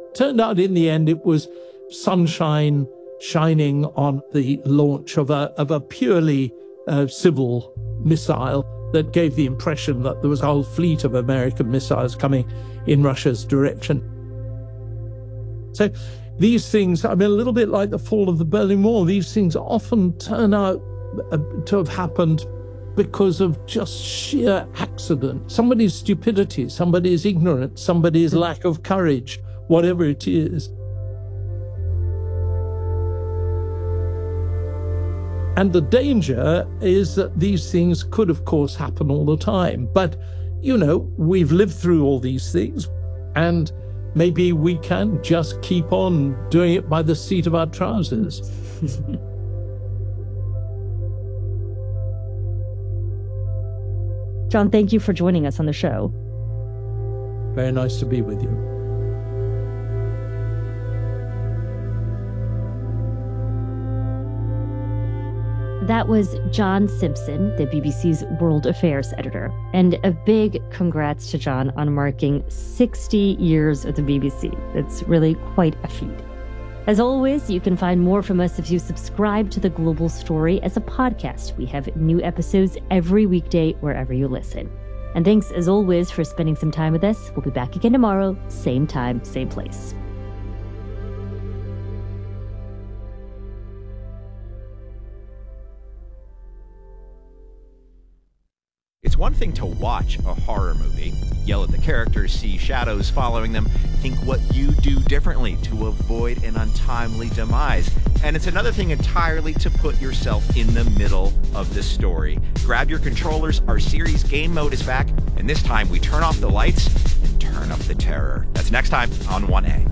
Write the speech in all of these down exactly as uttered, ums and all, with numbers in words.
Turned out in the end it was sunshine shining on the launch of a, of a purely uh, civil missile that gave the impression that there was a whole fleet of American missiles coming in Russia's direction. So these things, I mean, a little bit like the fall of the Berlin Wall, these things often turn out uh, to have happened because of just sheer accident. Somebody's stupidity, somebody's ignorance, somebody's lack of courage, whatever it is. And the danger is that these things could, of course, happen all the time. But, you know, we've lived through all these things, and maybe we can just keep on doing it by the seat of our trousers. John, thank you for joining us on the show. Very nice to be with you. That was John Simpson, the B B C's World Affairs editor. And a big congrats to John on marking sixty years of the B B C. It's really quite a feat. As always, you can find more from us if you subscribe to The Global Story as a podcast. We have new episodes every weekday wherever you listen. And thanks, as always, for spending some time with us. We'll be back again tomorrow, same time, same place. It's one thing to watch a horror movie, yell at the characters, see shadows following them, think what you do differently to avoid an untimely demise. And it's another thing entirely to put yourself in the middle of the story. Grab your controllers, our series game mode is back, and this time we turn off the lights and turn up the terror. That's next time on one A.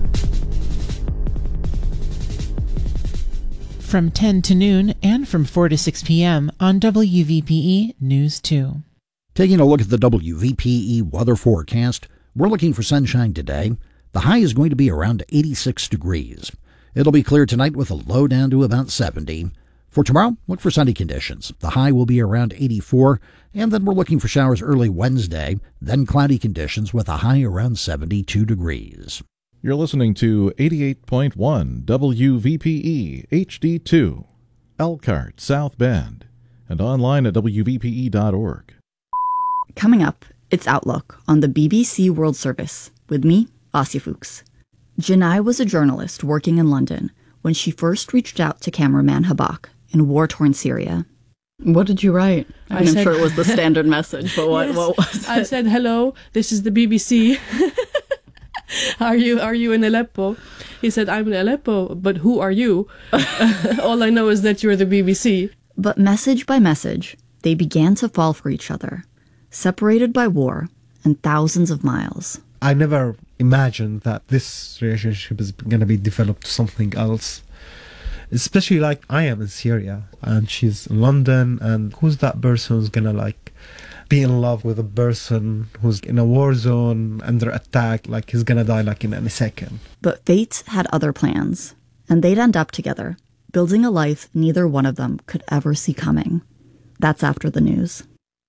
From ten to noon and from four to six p.m. on W V P E News two. Taking a look at the W V P E weather forecast, we're looking for sunshine today. The high is going to be around eighty-six degrees. It'll be clear tonight with a low down to about seventy. For tomorrow, look for sunny conditions. The high will be around eighty-four, and then we're looking for showers early Wednesday, then cloudy conditions with a high around seventy-two degrees. You're listening to eighty-eight point one W V P E H D two, Elkhart, South Bend, and online at W V P E dot org. Coming up, it's Outlook on the B B C World Service with me, Asya Fuchs. Janai was a journalist working in London when she first reached out to cameraman Habak in war-torn Syria. What did you write? I I'm said, sure it was the standard message, but what, yes, what was it? I said, hello, this is the B B C. Are you are you in Aleppo? He said, I'm in Aleppo, but who are you? All I know is that you're the B B C. But message by message, they began to fall for each other, separated by war and thousands of miles. I never imagined that this relationship is going to be developed to something else. Especially like I am in Syria and she's in London, and who's that person who's going to like be in love with a person who's in a war zone under attack, like he's going to die like in any second. But fate had other plans, and they'd end up together, building a life neither one of them could ever see coming. That's after the news.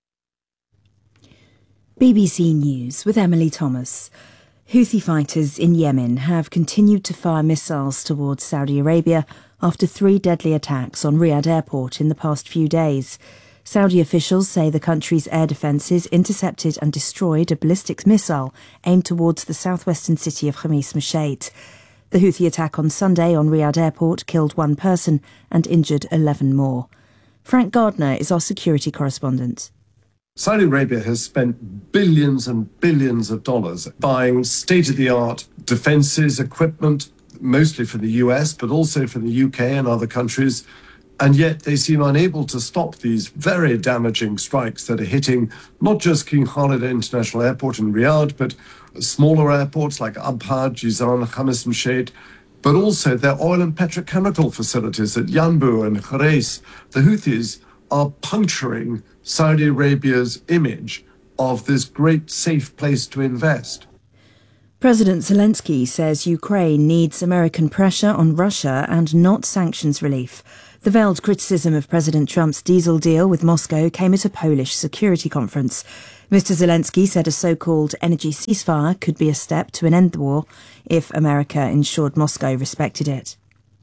B B C News with Emily Thomas. Houthi fighters in Yemen have continued to fire missiles towards Saudi Arabia after three deadly attacks on Riyadh airport in the past few days. Saudi officials say the country's air defences intercepted and destroyed a ballistic missile aimed towards the southwestern city of Khamis Mashat. The Houthi attack on Sunday on Riyadh airport killed one person and injured eleven more. Frank Gardner is our security correspondent. Saudi Arabia has spent billions and billions of dollars buying state-of-the-art defences, equipment, mostly for the U S, but also for the U K and other countries. And yet they seem unable to stop these very damaging strikes that are hitting not just King Khalid International Airport in Riyadh, but smaller airports like Abha, Jizan, Khamis Mashat, but also their oil and petrochemical facilities at Yanbu and Kharais. The Houthis are puncturing Saudi Arabia's image of this great safe place to invest. President Zelensky says Ukraine needs American pressure on Russia and not sanctions relief. The veiled criticism of President Trump's diesel deal with Moscow came at a Polish security conference. Mister Zelensky said a so-called energy ceasefire could be a step to an end the war if America ensured Moscow respected it.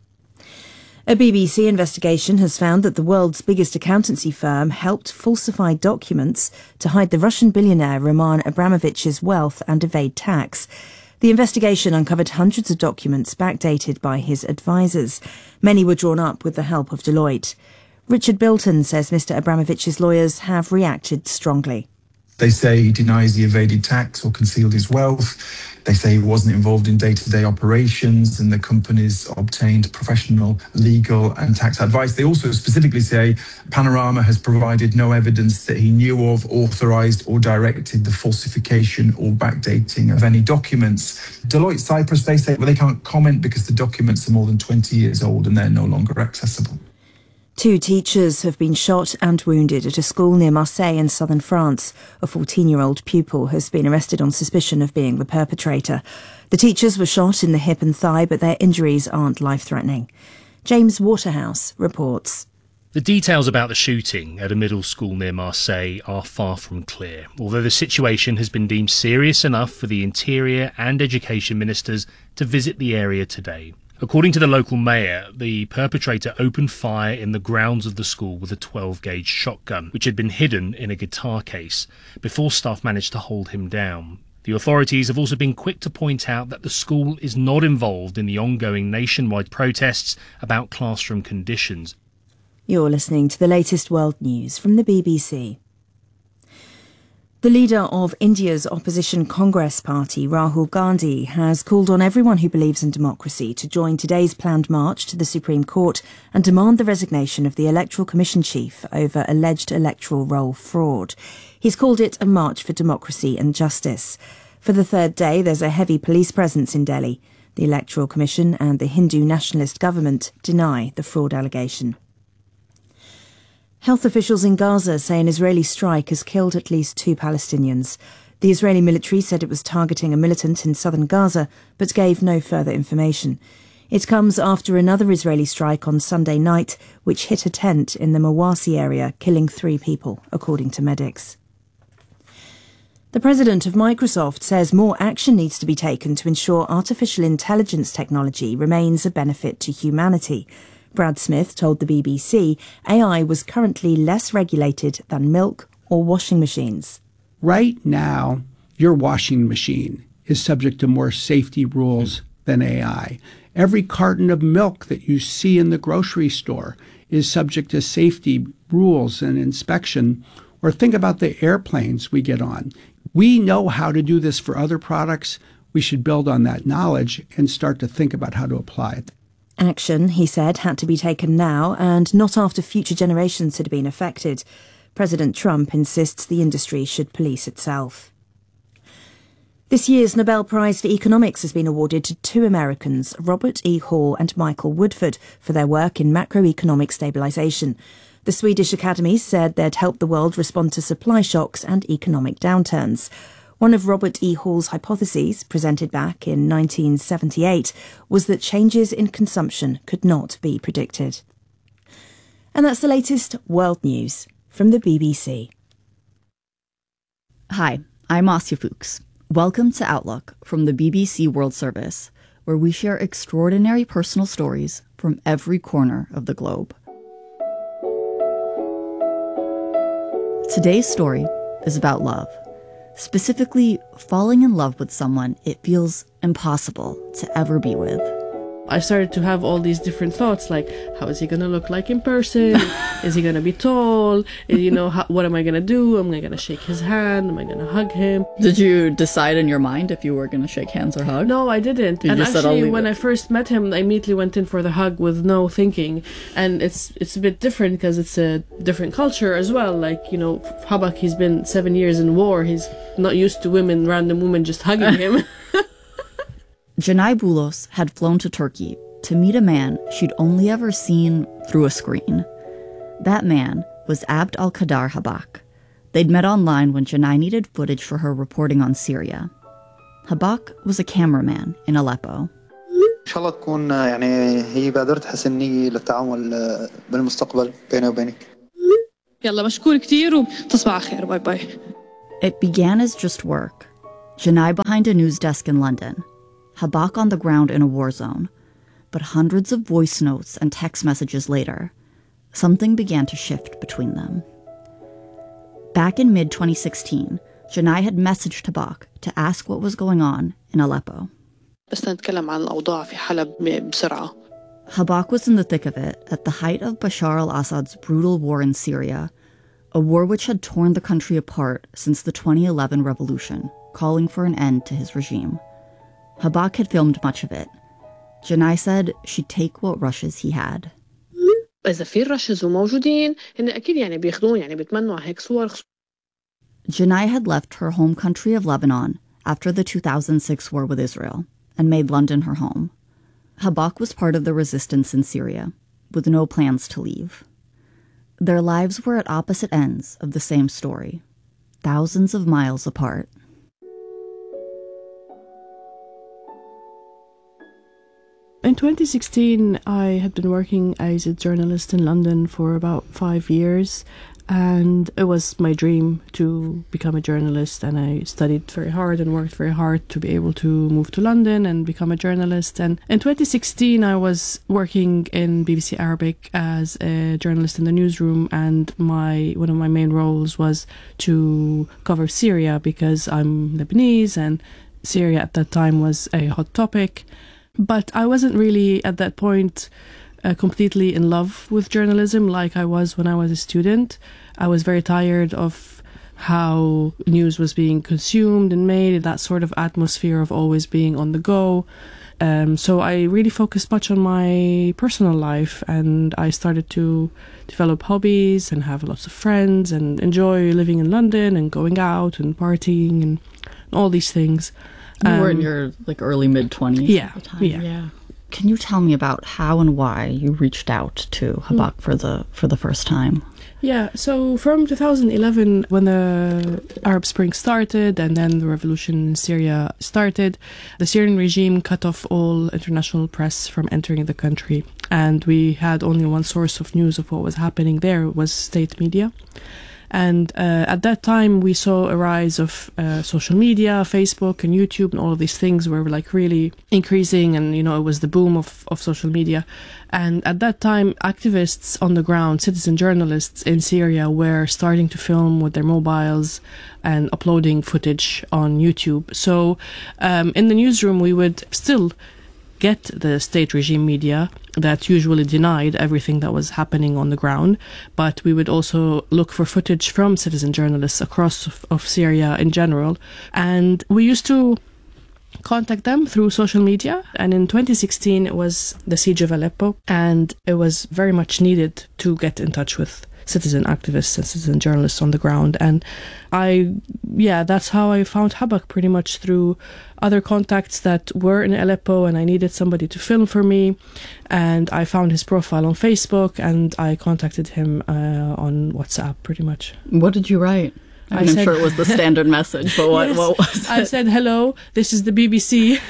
A B B C investigation has found that the world's biggest accountancy firm helped falsify documents to hide the Russian billionaire Roman Abramovich's wealth and evade tax. The investigation uncovered hundreds of documents backdated by his advisers. Many were drawn up with the help of Deloitte. Richard Bilton says Mister Abramovich's lawyers have reacted strongly. They say he denies he evaded tax or concealed his wealth. They say he wasn't involved in day-to-day operations and the companies obtained professional, legal and tax advice. They also specifically say Panorama has provided no evidence that he knew of, authorised or directed the falsification or backdating of any documents. Deloitte Cyprus, they say well, they can't comment because the documents are more than twenty years old and they're no longer accessible. Two teachers have been shot and wounded at a school near Marseille in southern France. A fourteen-year-old pupil has been arrested on suspicion of being the perpetrator. The teachers were shot in the hip and thigh, but their injuries aren't life-threatening. James Waterhouse reports. The details about the shooting at a middle school near Marseille are far from clear, although the situation has been deemed serious enough for the Interior and Education Ministers to visit the area today. According to the local mayor, the perpetrator opened fire in the grounds of the school with a twelve gauge shotgun, which had been hidden in a guitar case, before staff managed to hold him down. The authorities have also been quick to point out that the school is not involved in the ongoing nationwide protests about classroom conditions. You're listening to the latest world news from the B B C. The leader of India's opposition Congress party, Rahul Gandhi, has called on everyone who believes in democracy to join today's planned march to the Supreme Court and demand the resignation of the Electoral Commission chief over alleged electoral roll fraud. He's called it a march for democracy and justice. For the third day, there's a heavy police presence in Delhi. The Electoral Commission and the Hindu nationalist government deny the fraud allegation. Health officials in Gaza say an Israeli strike has killed at least two Palestinians. The Israeli military said it was targeting a militant in southern Gaza, but gave no further information. It comes after another Israeli strike on Sunday night, which hit a tent in the Mawasi area, killing three people, according to medics. The president of Microsoft says more action needs to be taken to ensure artificial intelligence technology remains a benefit to humanity. Brad Smith told the B B C A I was currently less regulated than milk or washing machines. Right now, your washing machine is subject to more safety rules than A I. Every carton of milk that you see in the grocery store is subject to safety rules and inspection. Or think about the airplanes we get on. We know how to do this for other products. We should build on that knowledge and start to think about how to apply it. Action, he said, had to be taken now and not after future generations had been affected. President Trump insists the industry should police itself. This year's Nobel Prize for Economics has been awarded to two Americans, Robert E. Hall and Michael Woodford, for their work in macroeconomic stabilisation. The Swedish Academy said they'd help the world respond to supply shocks and economic downturns. One of Robert E. Hall's hypotheses, presented back in nineteen seventy-eight, was that changes in consumption could not be predicted. And that's the latest world news from the B B C. Hi, I'm Asya Fuchs. Welcome to Outlook from the B B C World Service, where we share extraordinary personal stories from every corner of the globe. Today's story is about love. Specifically, falling in love with someone it feels impossible to ever be with. I started to have all these different thoughts, like, how is he going to look like in person? Is he going to be tall? You know, how, what am I going to do? Am I going to shake his hand? Am I going to hug him? Did you decide in your mind if you were going to shake hands or hug? No, I didn't. You and just actually, said, when I first met him, I immediately went in for the hug with no thinking. And it's it's a bit different because it's a different culture as well. Like, you know, Habak, he's been seven years in war. He's not used to women, random women just hugging him. Janai Boulos had flown to Turkey to meet a man she'd only ever seen through a screen. That man was Abd al-Qadar Habak. They'd met online when Janai needed footage for her reporting on Syria. Habak was a cameraman in Aleppo. إن شاء الله تكون يعني هي بادرة حسنية للتعامل بالمستقبل بيني وبينك. يلا مشكور كتير وتصبح على خير. باي باي. It began as just work. Janai behind a news desk in London, Habak on the ground in a war zone. But hundreds of voice notes and text messages later, something began to shift between them. Back in mid twenty sixteen, Janai had messaged Habak to ask what was going on in Aleppo. Habak was in the thick of it at the height of Bashar al-Assad's brutal war in Syria, a war which had torn the country apart since the twenty eleven revolution, calling for an end to his regime. Habak had filmed much of it. Janai said she'd take what rushes he had. Janai had left her home country of Lebanon after the two thousand six war with Israel and made London her home. Habak was part of the resistance in Syria, with no plans to leave. Their lives were at opposite ends of the same story, thousands of miles apart. In twenty sixteen, I had been working as a journalist in London for about five years, and it was my dream to become a journalist, and I studied very hard and worked very hard to be able to move to London and become a journalist. And in twenty sixteen, I was working in B B C Arabic as a journalist in the newsroom, and my one of my main roles was to cover Syria because I'm Lebanese, and Syria at that time was a hot topic. But I wasn't really, at that point, uh, completely in love with journalism like I was when I was a student. I was very tired of how news was being consumed and made, that sort of atmosphere of always being on the go. Um, so I really focused much on my personal life, and I started to develop hobbies and have lots of friends and enjoy living in London and going out and partying and all these things. You um, were in your like early mid-twenties yeah, at the time. Yeah, yeah. Can you tell me about how and why you reached out to Habak mm. for the for the first time? Yeah, so from two thousand eleven, when the Arab Spring started and then the revolution in Syria started, the Syrian regime cut off all international press from entering the country. And we had only one source of news of what was happening there, was state media. And uh, at that time, we saw a rise of uh, social media, Facebook and YouTube, and all of these things were like really increasing. And, you know, it was the boom of, of social media. And at that time, activists on the ground, citizen journalists in Syria, were starting to film with their mobiles and uploading footage on YouTube. So um, in the newsroom, we would still get the state regime media that usually denied everything that was happening on the ground, but we would also look for footage from citizen journalists across of, of Syria in general, and we used to contact them through social media. And in twenty sixteen it was the siege of Aleppo, and it was very much needed to get in touch with citizen activists and citizen journalists on the ground. And I, yeah, that's how I found Habak, pretty much through other contacts that were in Aleppo, and I needed somebody to film for me. And I found his profile on Facebook, and I contacted him uh, on WhatsApp, pretty much. What did you write? I mean, I'm said, sure it was the standard message, but what, yes, what was it? I said, hello, this is the B B C.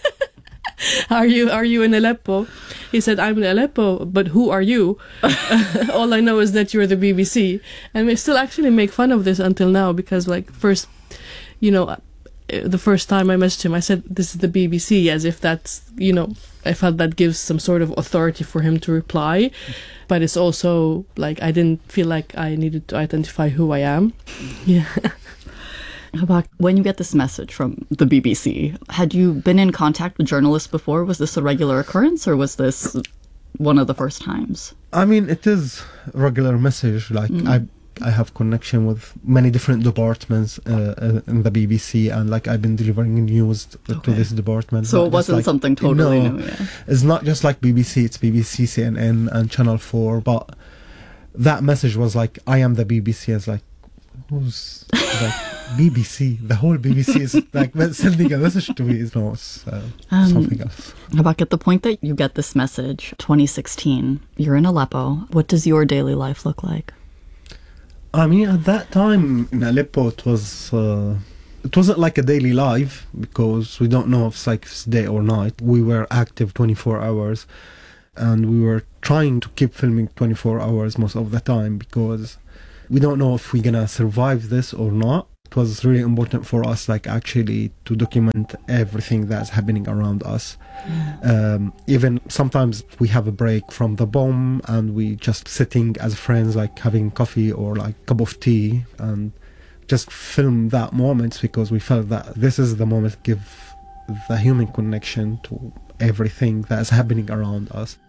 Are you are you in Aleppo? He said, I'm in Aleppo, but who are you? All I know is that you're the B B C. And we still actually make fun of this until now, because like first, you know, the first time I messaged him, I said, this is the B B C, as if that's, you know, I felt that gives some sort of authority for him to reply. But it's also like, I didn't feel like I needed to identify who I am. Yeah. Habak, when you get this message from the B B C, had you been in contact with journalists before? Was this a regular occurrence, or was this one of the first times? I mean, it is a regular message. Like, mm. I I have connection with many different departments uh, in the B B C, and like I've been delivering news okay. to this department. So it wasn't like, something totally no, new. Yeah. It's not just like B B C, it's B B C, C N N, and Channel four. But that message was like, I am the B B C. It's like, who's like B B C? The whole B B C is like sending a message to me is no, it's, uh, um, something else. Habak, at the point that you get this message, twenty sixteen, you're in Aleppo. What does your daily life look like? I mean, at that time in Aleppo, it was uh, it wasn't like a daily life, because we don't know if it's like it's day or night. We were active twenty-four hours, and we were trying to keep filming twenty-four hours most of the time, because we don't know if we're gonna survive this or not. It was really important for us, like, actually to document everything that's happening around us. Um, even sometimes we have a break from the bomb and we just sitting as friends, like having coffee or like cup of tea, and just film that moment, because we felt that this is the moment to give the human connection to everything that's happening around us.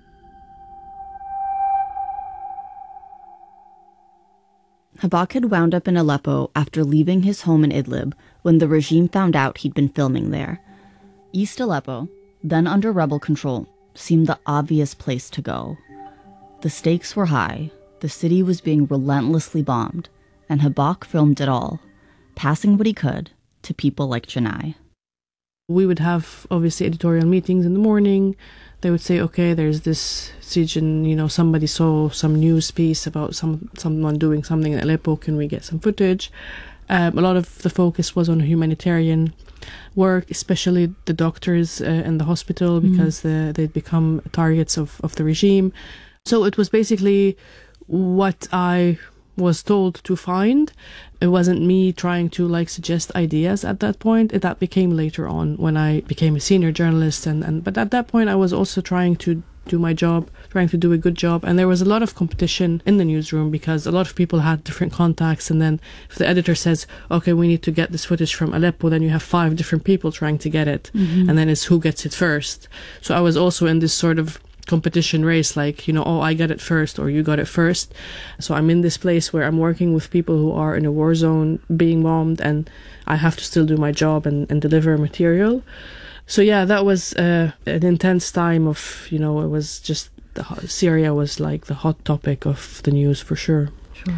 Habak had wound up in Aleppo after leaving his home in Idlib when the regime found out he'd been filming there. East Aleppo, then under rebel control, seemed the obvious place to go. The stakes were high, the city was being relentlessly bombed, and Habak filmed it all, passing what he could to people like Janai. We would have, obviously, editorial meetings in the morning. They would say, okay, there's this siege and, you know, somebody saw some news piece about some someone doing something in Aleppo. Can we get some footage? Um, a lot of the focus was on humanitarian work, especially the doctors uh, in the hospital, because mm. uh, they'd become targets of, of the regime. So it was basically what I was told to find. It wasn't me trying to like suggest ideas at that point. It, that became later on when I became a senior journalist. And, and but at that point I was also trying to do my job, trying to do a good job. And there was a lot of competition in the newsroom because a lot of people had different contacts. And then if the editor says, okay, we need to get this footage from Aleppo, then you have five different people trying to get it. Mm-hmm. And then it's who gets it first. So I was also in this sort of competition race, like, you know, oh, I got it first or you got it first. So I'm in this place where I'm working with people who are in a war zone being bombed, and I have to still do my job and, and deliver material. So yeah, that was uh, an intense time of, you know, it was just, the, Syria was like the hot topic of the news for sure. Sure.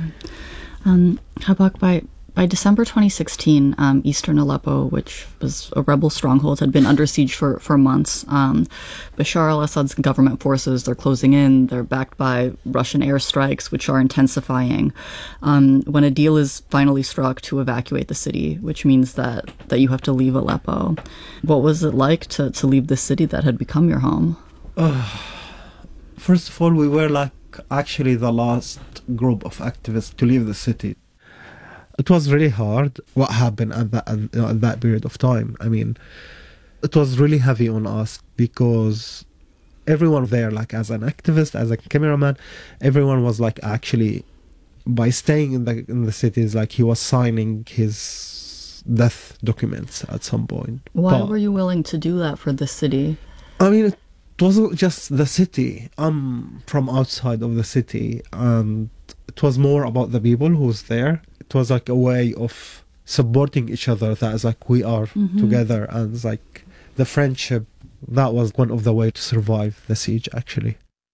Um, Habak, by By December twenty sixteen, um, eastern Aleppo, which was a rebel stronghold, had been under siege for, for months. Um, Bashar al-Assad's government forces, they're closing in. They're backed by Russian airstrikes, which are intensifying. Um, when a deal is finally struck to evacuate the city, which means that, that you have to leave Aleppo. What was it like to, to leave the city that had become your home? Uh, first of all, we were like actually the last group of activists to leave the city. It was really hard what happened at that, at that period of time. I mean, it was really heavy on us because everyone there, like as an activist, as a cameraman, everyone was like actually, by staying in the in the cities, like he was signing his death documents at some point. Why but, were you willing to do that for the city? I mean, it wasn't just the city. I'm from outside of the city, and it was more about the people who's there. It was like a way of supporting each other, that is like we are mm-hmm. together, and it's like the friendship, that was one of the ways to survive the siege actually.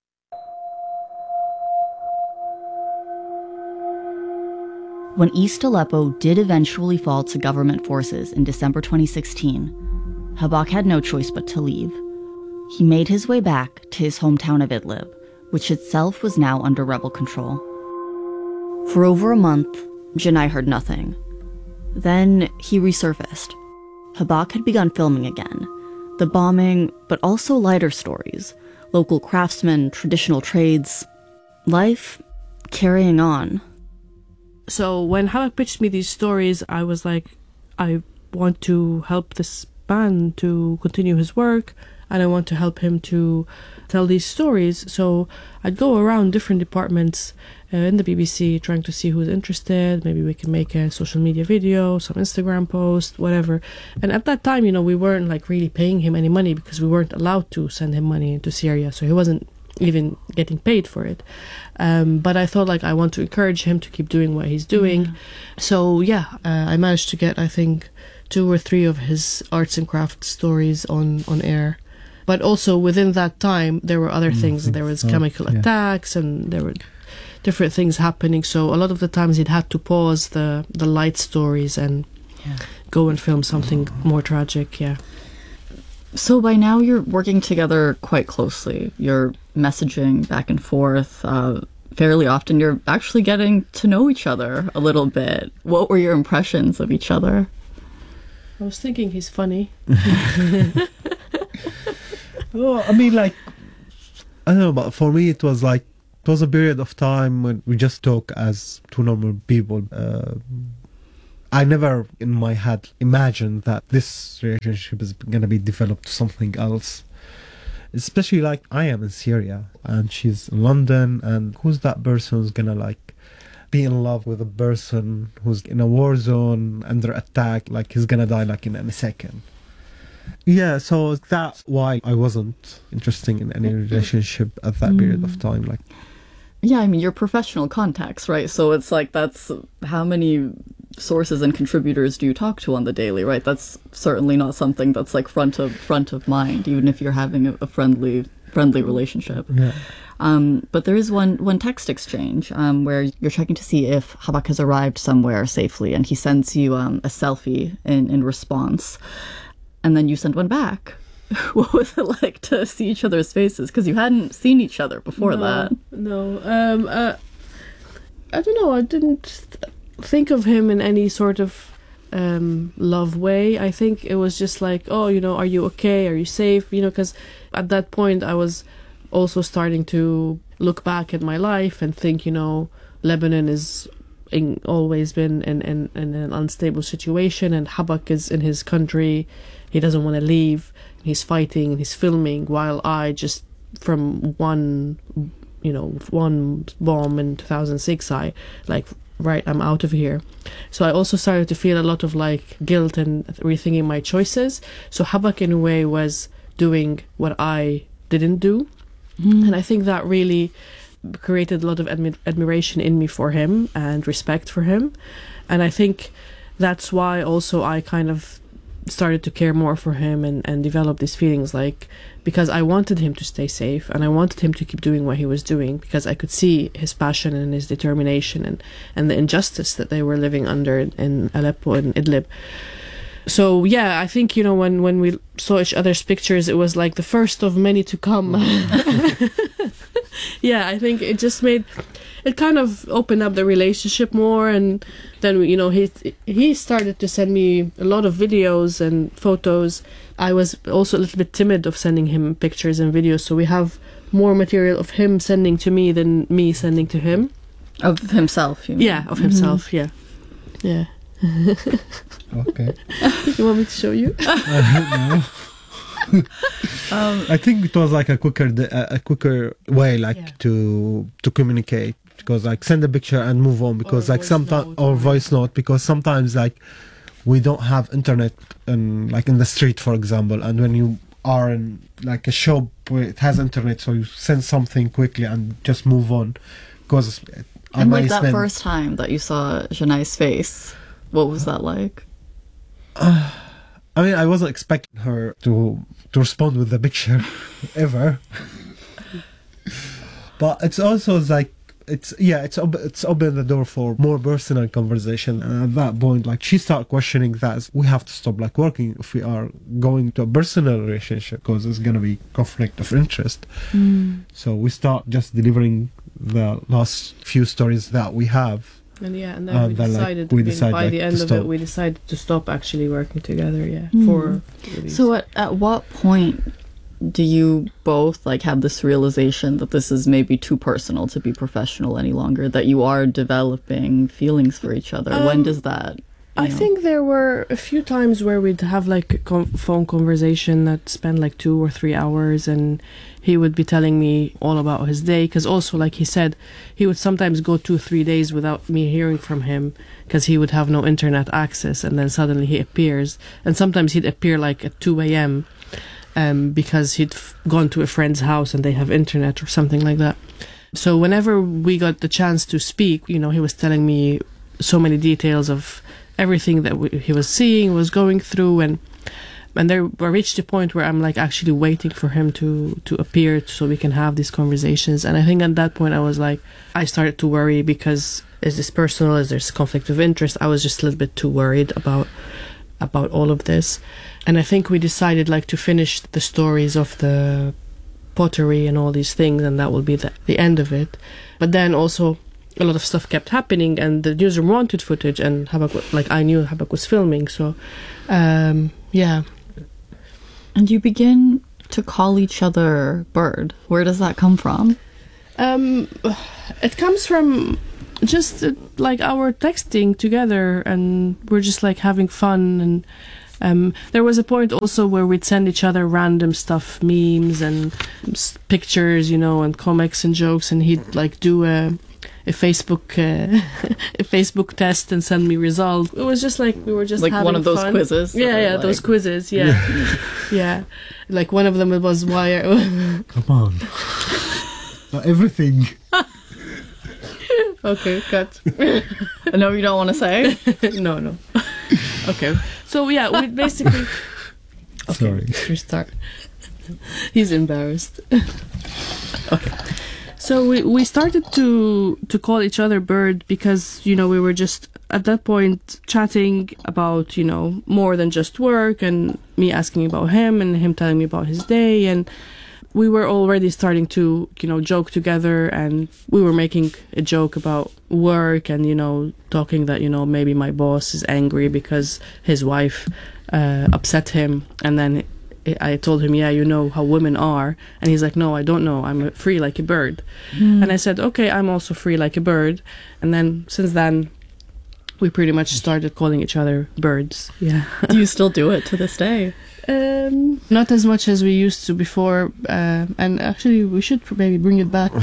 When East Aleppo did eventually fall to government forces in December twenty sixteen, Habak had no choice but to leave. He made his way back to his hometown of Idlib, which itself was now under rebel control. For over a month, Janai heard nothing. Then he resurfaced. Habak had begun filming again. The bombing, but also lighter stories. Local craftsmen, traditional trades. Life carrying on. So when Habak pitched me these stories, I was like, I want to help this man to continue his work, and I want to help him to tell these stories. So I'd go around different departments uh, in the B B C trying to see who's interested. Maybe we can make a social media video, some Instagram post, whatever. And at that time, you know, we weren't like really paying him any money because we weren't allowed to send him money into Syria. So he wasn't even getting paid for it. Um, but I thought like I want to encourage him to keep doing what he's doing. Mm-hmm. So yeah, uh, I managed to get, I think, two or three of his arts and crafts stories on, on air. But also within that time, there were other things. There was chemical yeah. attacks, and there were different things happening. So a lot of the times he'd had to pause the, the light stories and yeah. go and film something more tragic, yeah. So by now you're working together quite closely. You're messaging back and forth. Uh, fairly often you're actually getting to know each other a little bit. What were your impressions of each other? I was thinking he's funny. Well, I mean, like, I don't know, but for me it was like, it was a period of time when we just talk as two normal people. Uh, I never in my head imagined that this relationship is going to be developed to something else. Especially like I am in Syria and she's in London, and who's that person who's going to like be in love with a person who's in a war zone under attack, like he's going to die like in a second. Yeah, so that's why I wasn't interested in any relationship at that mm. period of time. Like, yeah, I mean, you're professional contacts, right? So it's like, that's how many sources and contributors do you talk to on the daily, right? That's certainly not something that's like front of front of mind, even if you're having a, a friendly friendly relationship. Yeah. Um, but there is one one text exchange um, where you're checking to see if Habak has arrived somewhere safely, and he sends you um, a selfie in, in response, and then you send one back. What was it like to see each other's faces? Because you hadn't seen each other before no, that. No, um, uh, I don't know. I didn't think of him in any sort of um, love way. I think it was just like, oh, you know, are you okay? Are you safe? You know, because at that point I was also starting to look back at my life and think, you know, Lebanon is in, always been in, in, in an unstable situation, and Habak is in his country. He doesn't want to leave. He's fighting and he's filming, while I just, from one, you know, one bomb in two thousand six, I like, right, I'm out of here. So I also started to feel a lot of like guilt and rethinking my choices. So Habak in a way was doing what I didn't do. Mm. And I think that really created a lot of admi- admiration in me for him and respect for him. And I think that's why also I kind of started to care more for him and, and develop these feelings, like, because I wanted him to stay safe and I wanted him to keep doing what he was doing, because I could see his passion and his determination and, and the injustice that they were living under in, in Aleppo and Idlib. So yeah, I think, you know, when, when we saw each other's pictures, it was like the first of many to come. Yeah, I think it just made, it kind of opened up the relationship more. And then, you know, he he started to send me a lot of videos and photos. I was also a little bit timid of sending him pictures and videos, so we have more material of him sending to me than me sending to him. Of himself, you mean? Yeah, of himself, mm-hmm. yeah. Yeah. Okay. You want me to show you? Uh, no. um, I think it was like a quicker a quicker way, like yeah. to to communicate, because like send a picture and move on, because like sometimes or voice note, because sometimes like we don't have internet in, like in the street, for example, and when you are in like a shop where it has internet, so you send something quickly and just move on. Because and like that spend... first time that you saw Janai's face, what was that like? Uh, I mean, I wasn't expecting her to to respond with the picture ever. But it's also like, it's yeah, it's op- it's opened the door for more personal conversation. And at that point, like, she started questioning that we have to stop like working if we are going to a personal relationship, because there's gonna be conflict of interest. Mm. So we start just delivering the last few stories that we have. And yeah, and then uh, we that, decided, like, we I mean, decided by like, the end of stop. it, we decided to stop actually working together, yeah. Mm. For So at, at what point do you both like have this realization that this is maybe too personal to be professional any longer, that you are developing feelings for each other? Um, when does that... I know? think there were a few times where we'd have like a com- phone conversation that spent like two or three hours, and he would be telling me all about his day, because also, like he said, he would sometimes go two, three days without me hearing from him, because he would have no internet access, and then suddenly he appears, and sometimes he'd appear like at two a.m. Um, because he'd f- gone to a friend's house and they have internet or something like that. So whenever we got the chance to speak, you know, he was telling me so many details of everything that we, he was seeing, was going through, and and there I reached a point where I'm like actually waiting for him to to appear so we can have these conversations. And I think at that point I was like, I started to worry, because is this personal? Is there conflict of interest? I was just a little bit too worried about about all of this. And I think we decided like to finish the stories of the pottery and all these things, and that will be the, the end of it. But then also a lot of stuff kept happening, and the newsroom wanted footage, and Habak, like I knew Habak was filming, so um, yeah. And you begin to call each other Bird. Where does that come from? Um, it comes from just uh, like our texting together, and we're just like having fun. And um, there was a point also where we'd send each other random stuff, memes and s- pictures, you know, and comics and jokes, and he'd like do a a Facebook uh, a Facebook test and send me results. It was just like we were just like having one of those fun. quizzes. Yeah, yeah, like... those quizzes. Yeah, yeah. Like one of them was why. Are... Come on, not everything. Okay, cut. No, you don't want to say. no, no. Okay, so yeah, we basically. Okay, Sorry. Restart. He's embarrassed. Okay. So we, we started to to call each other Bird because, you know, we were just at that point chatting about, you know, more than just work, and me asking about him and him telling me about his day. And we were already starting to, you know, joke together, and we were making a joke about work and, you know, talking that, you know, maybe my boss is angry because his wife uh, upset him. And then I told him, yeah, you know how women are. And he's like, no, I don't know. I'm free like a bird. Mm. And I said, okay, I'm also free like a bird. And then since then, we pretty much started calling each other birds. Yeah. Do you still do it to this day? Um, not as much as we used to before. Uh, and actually, we should maybe bring it back.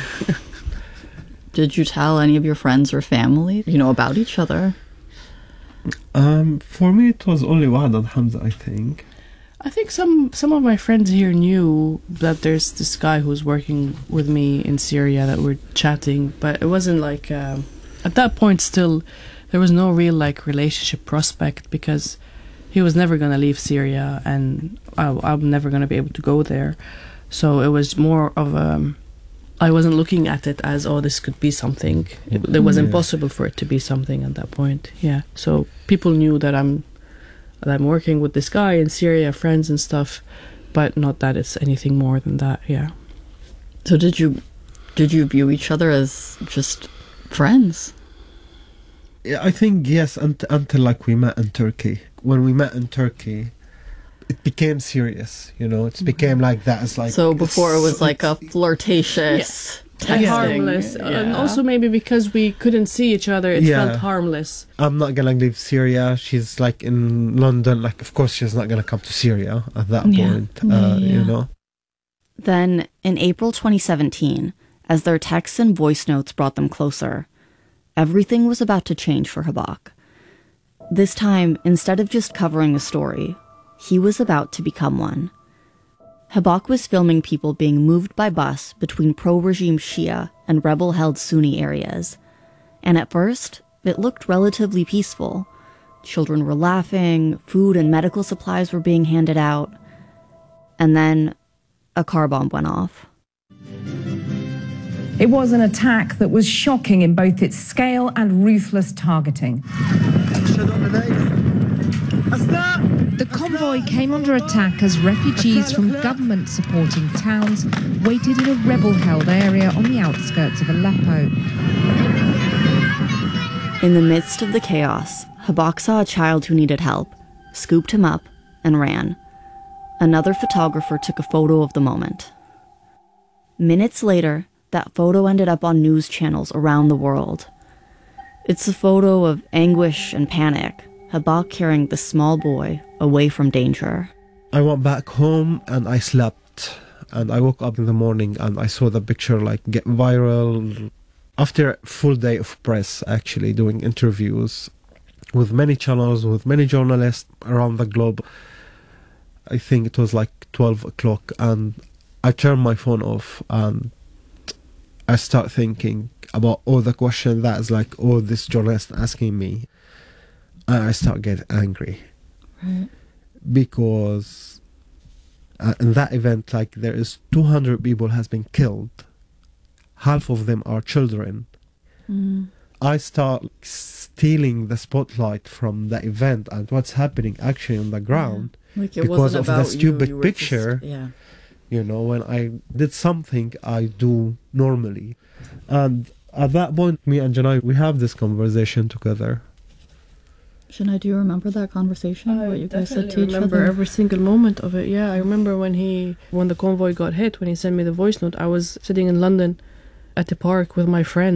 Did you tell any of your friends or family, you know, about each other? Um, for me, it was only Wahad and Hamza, I think. I think some, some of my friends here knew that there's this guy who's working with me in Syria, that we're chatting, but it wasn't like, uh, at that point still, there was no real like relationship prospect, because he was never going to leave Syria, and I, I'm never going to be able to go there. So it was more of a, I wasn't looking at it as, oh, this could be something. It, it was Yeah. impossible for it to be something at that point. Yeah. So people knew that I'm that I'm working with this guy in Syria, friends and stuff, but not that it's anything more than that. Yeah. So did you did you view each other as just friends? Yeah, I think yes, unt- until like we met in Turkey. When we met in Turkey, it became serious, you know. It became like that. It's like So before it was like a flirtatious And texting. harmless. Yeah. And also maybe because we couldn't see each other, it Yeah. felt harmless. I'm not gonna leave Syria. She's like in London. Like, of course, she's not gonna come to Syria at that Yeah. point. Uh, Yeah, You yeah. know. Then, in April twenty seventeen, as their texts and voice notes brought them closer, everything was about to change for Habak. This time, instead of just covering a story, he was about to become one. Habak was filming people being moved by bus between pro-regime Shia and rebel-held Sunni areas. And at first, it looked relatively peaceful. Children were laughing, food and medical supplies were being handed out. And then, a car bomb went off. It was an attack that was shocking in both its scale and ruthless targeting. The convoy came under attack as refugees from government-supporting towns waited in a rebel-held area on the outskirts of Aleppo. In the midst of the chaos, Habak saw a child who needed help, scooped him up, and ran. Another photographer took a photo of the moment. Minutes later, that photo ended up on news channels around the world. It's a photo of anguish and panic, Habak carrying the small boy away from danger. I went back home and I slept. And I woke up in the morning and I saw the picture like get viral. After a full day of press, actually doing interviews with many channels, with many journalists around the globe, I think it was like twelve o'clock, and I turned my phone off and I start thinking about all the questions that is like all this journalist asking me. And I start getting angry. Right. Because uh, in that event, like there is two hundred people has been killed. Half of them are children. Mm. I start stealing the spotlight from the event and what's happening actually on the ground. Yeah. Like it because wasn't of the about you, stupid you were picture. just- yeah. You know, when I did something I do normally. And at that point, me and Janai, we have this conversation together. Shana, do you remember that conversation? I what you guys said to definitely each remember other? every single moment of it. Yeah, I remember when he, when the convoy got hit, when he sent me the voice note. I was sitting in London at the park with my friend,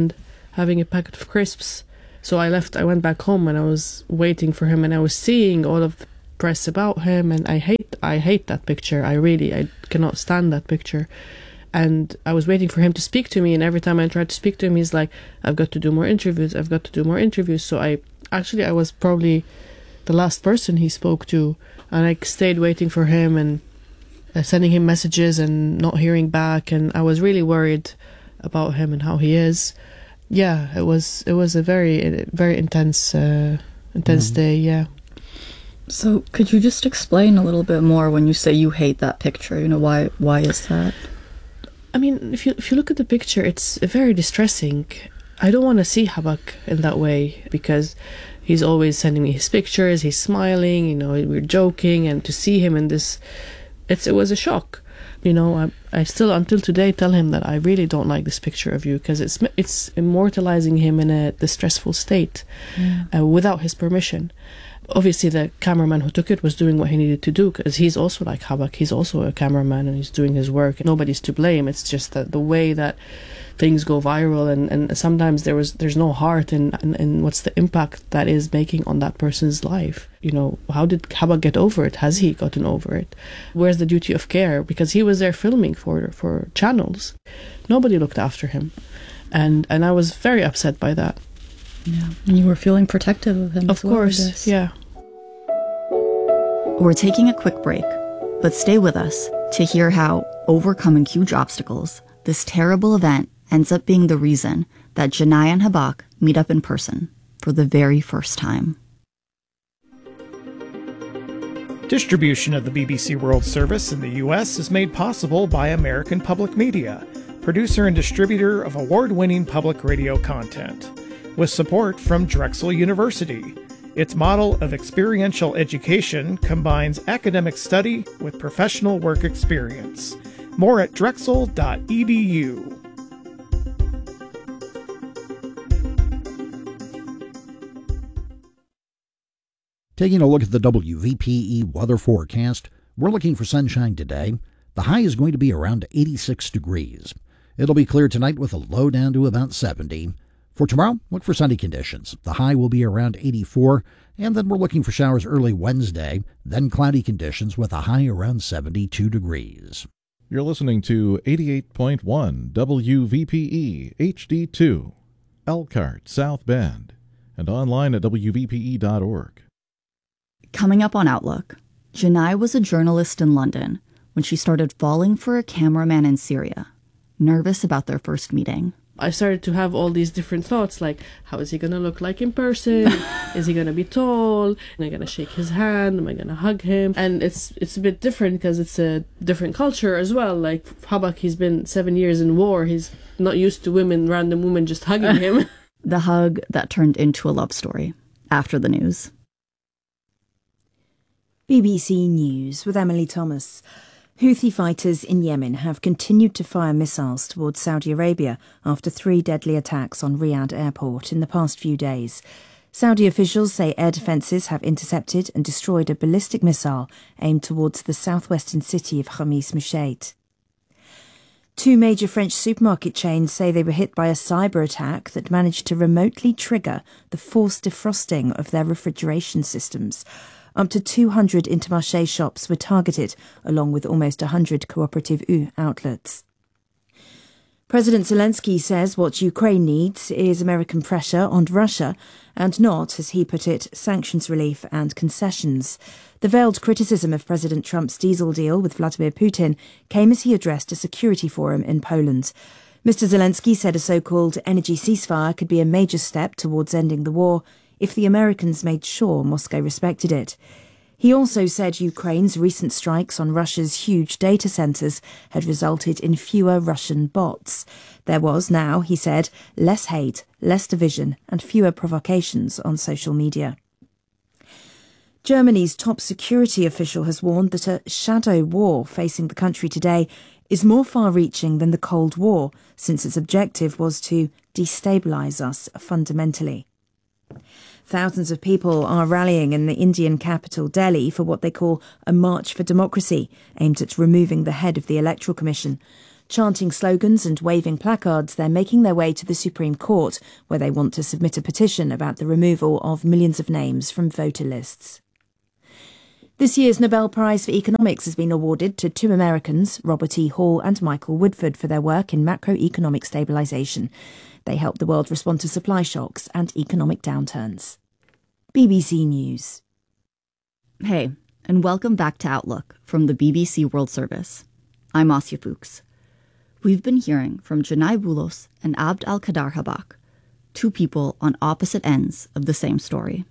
having a packet of crisps. So I left, I went back home and I was waiting for him, and I was seeing all of the press about him, and I hate, I hate that picture. I really, I cannot stand that picture. And I was waiting for him to speak to me, and every time I tried to speak to him, he's like, I've got to do more interviews, I've got to do more interviews. So I, actually, I was probably the last person he spoke to, and I stayed waiting for him and uh, sending him messages and not hearing back, and I was really worried about him and how he is. Yeah, it was it was a very very intense uh, intense mm. day. Yeah. So could you just explain a little bit more when you say you hate that picture? You know, why why is that? I mean, if you if you look at the picture, it's very distressing. I don't want to see Habak in that way, because he's always sending me his pictures. He's smiling, you know, we're joking, and to see him in this, it's it was a shock. You know, I, I still until today tell him that I really don't like this picture of you, because it's it's immortalizing him in a distressful state, yeah. uh, without his permission. Obviously, the cameraman who took it was doing what he needed to do, because he's also like Habak. He's also a cameraman, and he's doing his work. Nobody's to blame. It's just that the way that things go viral, and, and sometimes there was there's no heart in, in, in what's the impact that is making on that person's life. You know, how did Habak get over it? Has he gotten over it? Where's the duty of care? Because he was there filming for for channels. Nobody looked after him, and and I was very upset by that. Yeah, and you were feeling protective of him. Of course, yeah. We're taking a quick break, but stay with us to hear how overcoming huge obstacles, this terrible event ends up being the reason that Janai and Habak meet up in person for the very first time. Distribution of the B B C World Service in the U S is made possible by American Public Media, producer and distributor of award-winning public radio content, with support from Drexel University. Its model of experiential education combines academic study with professional work experience. More at drexel dot e d u. Taking a look at the W V P E weather forecast, we're looking for sunshine today. The high is going to be around eighty-six degrees. It'll be clear tonight with a low down to about seventy. For tomorrow, look for sunny conditions. The high will be around eighty-four, and then we're looking for showers early Wednesday, then cloudy conditions with a high around seventy-two degrees. You're listening to eighty-eight point one W V P E H D two, Elkhart, South Bend, and online at W V P E dot org. Coming up on Outlook, Janai was a journalist in London when she started falling for a cameraman in Syria, nervous about their first meeting. I started to have all these different thoughts, like, how is he going to look like in person? Is he going to be tall? Am I going to shake his hand? Am I going to hug him? And it's it's a bit different because it's a different culture as well. Like, Habak, he's been seven years in war. He's not used to women, random women just hugging him. The hug that turned into a love story after the news. B B C News with Emily Thomas. Houthi fighters in Yemen have continued to fire missiles towards Saudi Arabia after three deadly attacks on Riyadh airport in the past few days. Saudi officials say air defences have intercepted and destroyed a ballistic missile aimed towards the southwestern city of Khamis Musheit. Two major French supermarket chains say they were hit by a cyber attack that managed to remotely trigger the forced defrosting of their refrigeration systems. Up to two hundred Intermarché shops were targeted, along with almost one hundred Cooperative U outlets. President Zelensky says what Ukraine needs is American pressure on Russia and not, as he put it, sanctions relief and concessions. The veiled criticism of President Trump's diesel deal with Vladimir Putin came as he addressed a security forum in Poland. Mister Zelensky said a so-called energy ceasefire could be a major step towards ending the war if the Americans made sure Moscow respected it. He also said Ukraine's recent strikes on Russia's huge data centres had resulted in fewer Russian bots. There was now, he said, less hate, less division and fewer provocations on social media. Germany's top security official has warned that a shadow war facing the country today is more far-reaching than the Cold War, since its objective was to destabilise us fundamentally. Thousands of people are rallying in the Indian capital Delhi for what they call a March for Democracy, aimed at removing the head of the Electoral Commission. Chanting slogans and waving placards, they're making their way to the Supreme Court, where they want to submit a petition about the removal of millions of names from voter lists. This year's Nobel Prize for Economics has been awarded to two Americans, Robert E. Hall and Michael Woodford, for their work in macroeconomic stabilisation. They helped the world respond to supply shocks and economic downturns. B B C News. Hey, and welcome back to Outlook from the B B C World Service. I'm Asya Fuchs. We've been hearing from Janai Boulos and Abd al-Qadar Habak, two people on opposite ends of the same story.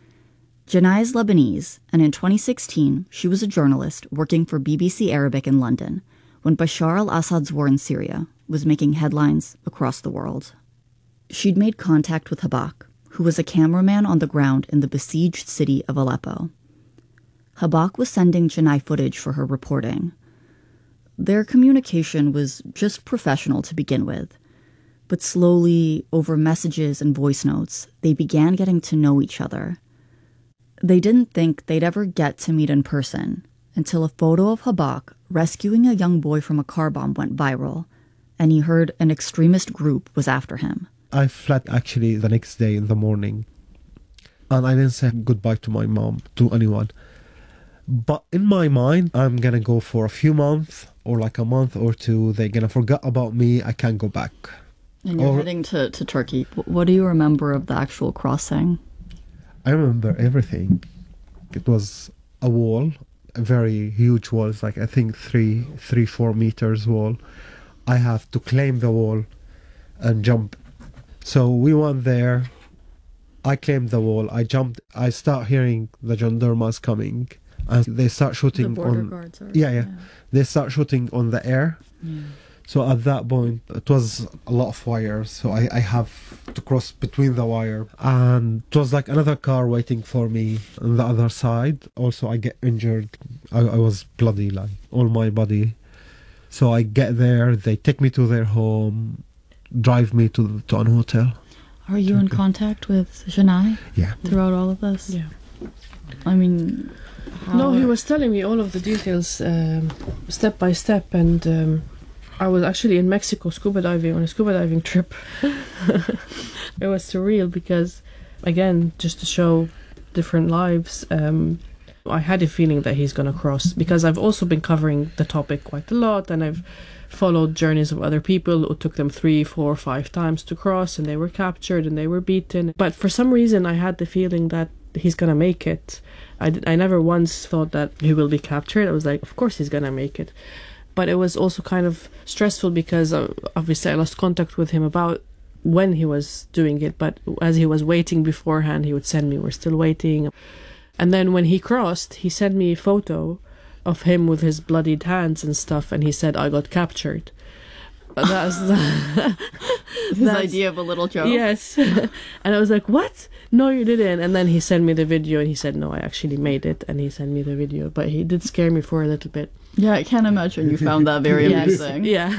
Janai is Lebanese, and in twenty sixteen, she was a journalist working for B B C Arabic in London when Bashar al-Assad's war in Syria was making headlines across the world. She'd made contact with Habak, who was a cameraman on the ground in the besieged city of Aleppo. Habak was sending Janai footage for her reporting. Their communication was just professional to begin with, but slowly, over messages and voice notes, they began getting to know each other. They didn't think they'd ever get to meet in person until a photo of Habak rescuing a young boy from a car bomb went viral, and he heard an extremist group was after him. I fled actually the next day in the morning, and I didn't say goodbye to my mom, to anyone. But in my mind, I'm gonna go for a few months, or like a month or two. They're gonna forget about me. I can't go back. And you're or, heading to, to Turkey. What do you remember of the actual crossing? I remember everything. It was a wall, a very huge wall. It's like, I think, three, three, four meters wall. I have to climb the wall and jump. So we went there. I climbed the wall. I jumped. I start hearing the gendarmes coming, and they start shooting the border on. Guards are, yeah, yeah, yeah. They start shooting on the air. Yeah. So at that point, it was a lot of wires. So I, I have to cross between the wire. And it was like another car waiting for me on the other side. Also, I get injured. I, I was bloody, like, all my body. So I get there. They take me to their home, drive me to, to an hotel. Are you in contact with Janai? Yeah. Throughout all of this? Yeah. I mean... How... No, he was telling me all of the details, um, step by step, and... Um, I was actually in Mexico scuba diving on a scuba diving trip. It was surreal because, again, just to show different lives, um, I had a feeling that he's going to cross, because I've also been covering the topic quite a lot, and I've followed journeys of other people who took them three, four, five times to cross, and they were captured and they were beaten. But for some reason, I had the feeling that he's going to make it. I, did, I never once thought that he will be captured. I was like, of course he's going to make it. But it was also kind of stressful because uh, obviously I lost contact with him about when he was doing it. But as he was waiting beforehand, he would send me, we're still waiting. And then when he crossed, he sent me a photo of him with his bloodied hands and stuff. And he said, I got captured. That's his idea of a little joke. Yes. And I was like, what? No, you didn't. And then he sent me the video and he said, no, I actually made it. And he sent me the video. But he did scare me for a little bit. Yeah, I can't imagine you found that very yes. amusing. Yeah.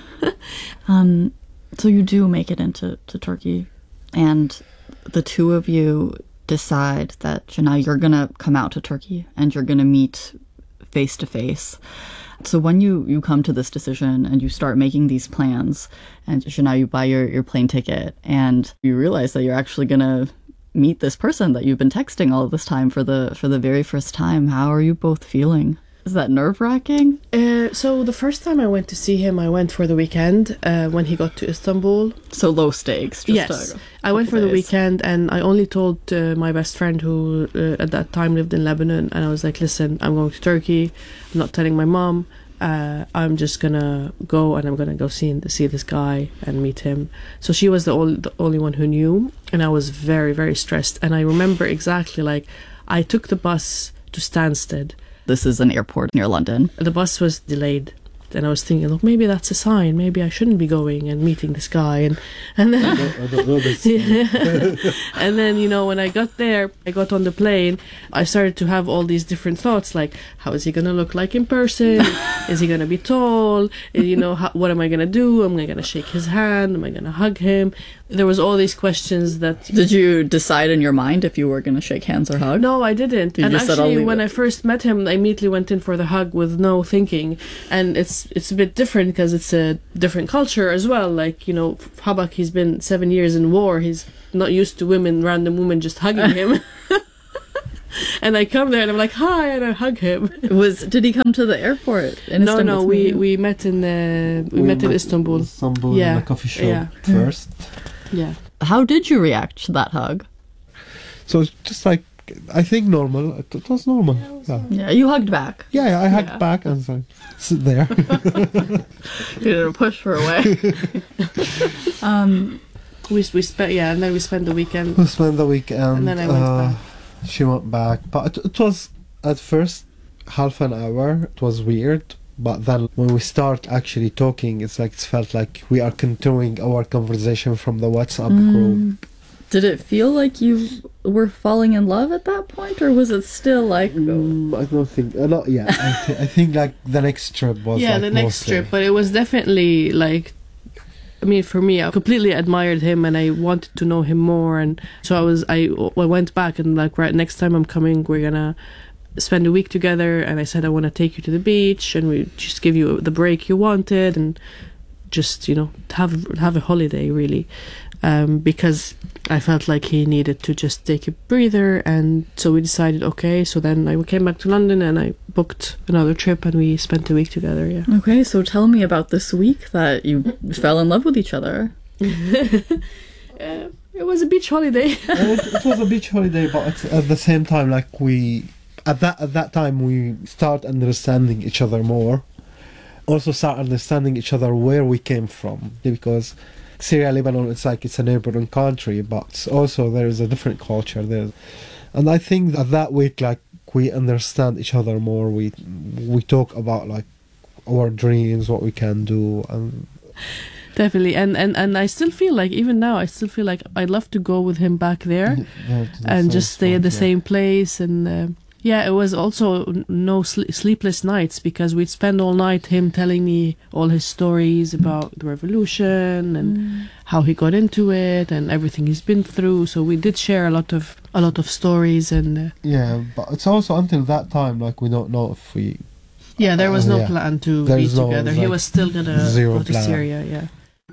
um, so you do make it into to Turkey, and the two of you decide that, Janai, you're going to come out to Turkey and you're going to meet face to face. So when you, you come to this decision and you start making these plans, and Janai, you buy your, your plane ticket and you realize that you're actually going to meet this person that you've been texting all of this time for the for the very first time. How are you both feeling? Is that nerve-wracking? Uh, so the first time I went to see him, I went for the weekend uh, when he got to Istanbul. So low stakes. Just yes. I went for days. the weekend, and I only told uh, my best friend who uh, at that time lived in Lebanon, and I was like, listen, I'm going to Turkey. I'm not telling my mom. Uh, I'm just going to go, and I'm going to go see, see this guy and meet him. So she was the only, the only one who knew, and I was very, very stressed. And I remember exactly, like, I took the bus to Stansted. This is an airport near London. The bus was delayed, and I was thinking, look, maybe that's a sign. Maybe I shouldn't be going and meeting this guy. And and then, I don't, I don't know this. Yeah. And then, you know, when I got there, I got on the plane, I started to have all these different thoughts, like, how is he going to look like in person? Is he going to be tall? You know, how, what am I going to do? Am I going to shake his hand? Am I going to hug him? There was all these questions that... Did you decide in your mind if you were going to shake hands or hug? No, I didn't. You and just said, actually, "I'll leave when it." I first met him, I immediately went in for the hug with no thinking. And it's it's a bit different because it's a different culture as well. Like, you know, Habak, he's been seven years in war. He's not used to women, random women just hugging him. And I come there and I'm like, hi, and I hug him. Was did he come to the airport? In no, Istanbul no, to we, meet you? we met in uh, we, We met in met Istanbul. Istanbul yeah. in a coffee shop yeah. first. Yeah. How did you react to that hug? So it's just like, I think normal. It, it was normal. Yeah. Yeah, you hugged back. Yeah, yeah I hugged Yeah. back and so sit there. You didn't push her away. um, we we spent yeah, and then we spent the weekend. We spent the weekend. And then I went uh, back. She went back, but it, it was at first half an hour. It was weird, but then when we start actually talking, it's like it felt like we are continuing our conversation from the WhatsApp Mm. group. Did it feel like you were falling in love at that point, or was it still like? Mm, I don't think uh, not yet. I, th- I think like the next trip was yeah, like the next mostly. trip, but it was definitely like, I mean, for me, I completely admired him and I wanted to know him more, and so I was I, I went back and like, right, next time I'm coming, we're gonna spend a week together, and I said I want to take you to the beach and we just give you the break you wanted and just, you know, have have a holiday really, um, because I felt like he needed to just take a breather, and so we decided, okay, so then I came back to London and I booked another trip and we spent a week together, yeah. Okay, so tell me about this week that you fell in love with each other. uh, it was a beach holiday. it, it was a beach holiday, but it's, at the same time, like we at that at that time we start understanding each other more. Also, start understanding each other where we came from, because Syria, Lebanon, it's like it's a neighboring country, but also there is a different culture there, and I think that that week, like we understand each other more. We we talk about like our dreams, what we can do, and. Definitely, and, and and I still feel like, even now, I still feel like I'd love to go with him back there, Yeah, to the and same just stay at the spot, yeah. same place. And uh, yeah, it was also n- no sl- sleepless nights, because we'd spend all night him telling me all his stories about the revolution and Mm. how he got into it and everything he's been through. So we did share a lot of a lot of stories, and uh, Yeah, but it's also until that time, like we don't know if we. yeah, there was no Yeah. plan to There's be no, together. He like, was still gonna zero go to plan. Syria. Yeah.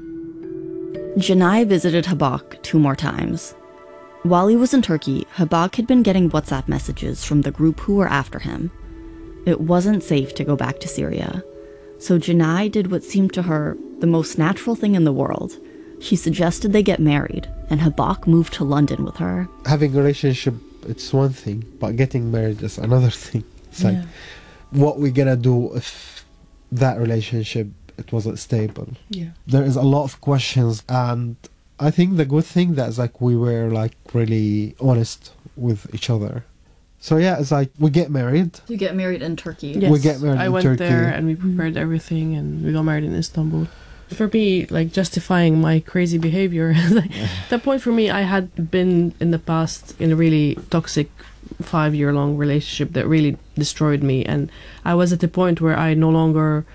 Janai visited Habak two more times. While he was in Turkey, Habak had been getting WhatsApp messages from the group who were after him. It wasn't safe to go back to Syria, so Janai did what seemed to her the most natural thing in the world. She suggested they get married, and Habak moved to London with her. Having a relationship, it's one thing, but getting married is another thing. It's like, Yeah. what we gonna do if that relationship, it wasn't stable? Yeah. There is a lot of questions, and I think the good thing that is like we were like really honest with each other. So yeah, it's like we get married. You get married in Turkey. Yes, We get married I in went Turkey. there and we prepared everything, and we got married in Istanbul. For me, like, justifying my crazy behavior, like, that point for me, I had been in the past in a really toxic five-year-long relationship that really destroyed me, and I was at the point where I no longer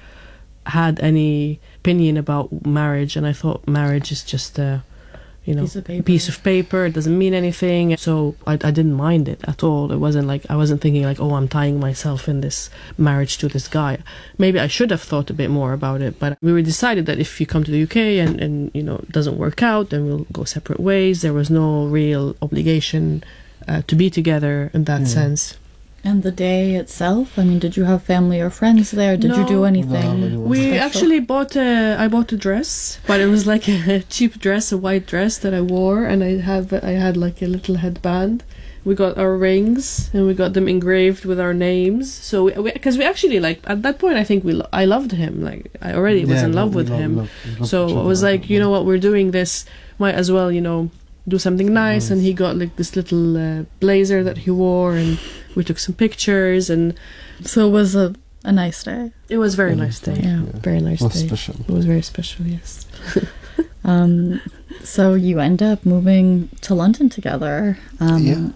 had any opinion about marriage, and I thought marriage is just a, you know, Piece of paper. piece of paper. It doesn't mean anything. So I, I didn't mind it at all. It wasn't like, I wasn't thinking like, oh, I'm tying myself in this marriage to this guy. Maybe I should have thought a bit more about it, but we were decided that if you come to the U K and, and you know, it doesn't work out, then we'll go separate ways. There was no real obligation uh, to be together in that Mm. sense. And the day itself, I mean, did you have family or friends there? Did you No. do anything? We special? actually bought a, I bought a dress, but it was like a cheap dress, a white dress that I wore, and I have, I had like a little headband. We got our rings, and we got them engraved with our names. So, we, because we, we actually, like, at that point, I think we, lo- I loved him. Like, I already was Yeah, in no, love we with love- him. love- we love So each I was other. like, you know what, we're doing this, might as well, you know, do something nice. And he got like this little uh, blazer that he wore, and we took some pictures, and so it was a, a nice day. It was a very nice day. Yeah. Very nice It was day. special. It was very special, yes. Um, so you end up moving to London together. Um, Yeah.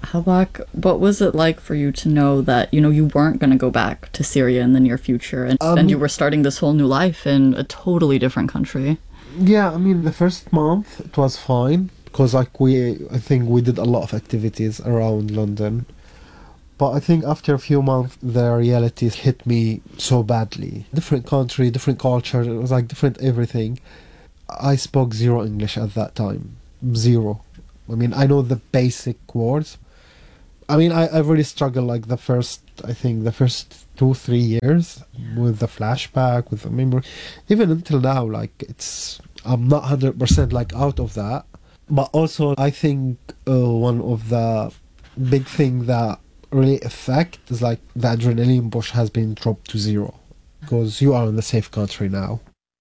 Habak, what was it like for you to know that, you know, you weren't going to go back to Syria in the near future and, um, and you were starting this whole new life in a totally different country? Yeah, I mean, the first month it was fine because, like, we, I think we did a lot of activities around London. But I think after a few months, the reality hit me so badly. Different country, different culture, it was like different everything. I spoke zero English at that time. Zero. I mean, I know the basic words. I mean, I, I really struggled like the first, I think, the first two, three years yeah. with the flashback, with the memory. Even until now, like, it's, I'm not one hundred percent like out of that. But also, I think uh, one of the big thing that really affect is like the adrenaline push has been dropped to zero because you are in the safe country now.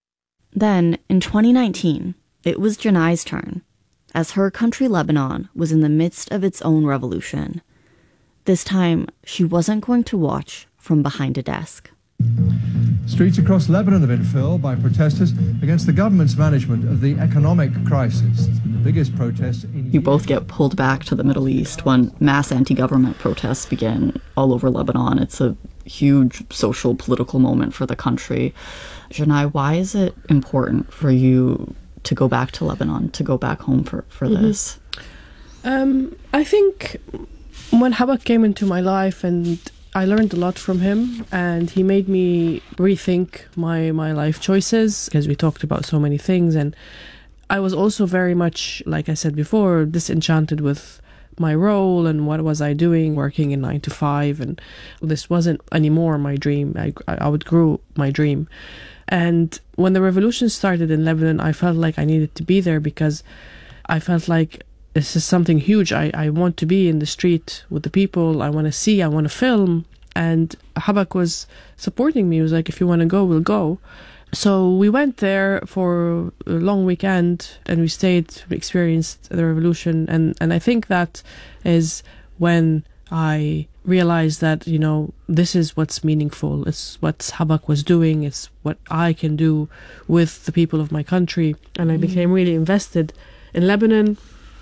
Then, in twenty nineteen, it was Janai's turn, as her country, Lebanon, was in the midst of its own revolution. This time, she wasn't going to watch from behind a desk. Streets across Lebanon have been filled by protesters against the government's management of the economic crisis. It's been the biggest protest in You both get pulled back to the Middle East when mass anti-government protests begin all over Lebanon. It's a huge social, political moment for the country. Janai, why is it important for you to go back to Lebanon, to go back home for, for mm-hmm. this? Um, I think when Habak came into my life, and I learned a lot from him, and he made me rethink my, my life choices, because we talked about so many things. And I was also very much, like I said before, disenchanted with my role and what was I doing, working in nine to five, and this wasn't anymore my dream. I, I outgrew my dream. And when the revolution started in Lebanon, I felt like I needed to be there because I felt like this is something huge. I, I want to be in the street with the people. I want to see, I want to film. And Habak was supporting me. He was like, if you want to go, we'll go. So we went there for a long weekend and we stayed, we experienced the revolution. And, and I think that is when I realized that, you know, this is what's meaningful. It's what Habak was doing. It's what I can do with the people of my country. And I became really invested in Lebanon.